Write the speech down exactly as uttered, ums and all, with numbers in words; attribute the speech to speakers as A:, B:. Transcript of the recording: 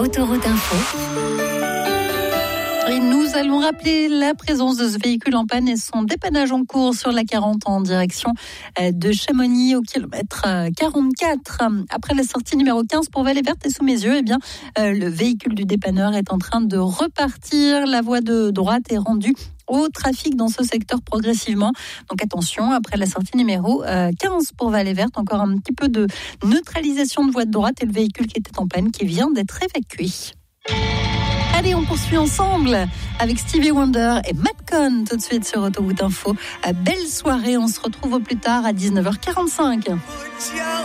A: Autoroute Info.
B: Et nous allons rappeler la présence de ce véhicule en panne et son dépannage en cours sur la quarante en direction de Chamonix au kilomètre quarante-quatre. Après la sortie numéro quinze pour Vallée Verte et sous mes yeux, eh bien, le véhicule du dépanneur est en train de repartir. La voie de droite est rendue au trafic dans ce secteur progressivement. Donc attention, après la sortie numéro quinze pour Vallée Verte, encore un petit peu de neutralisation de voie de droite et le véhicule qui était en panne qui vient d'être évacué. Allez, on poursuit ensemble avec Stevie Wonder et Matt Cohn tout de suite sur Autoroute Info. Belle soirée, on se retrouve au plus tard à dix-neuf heures quarante-cinq.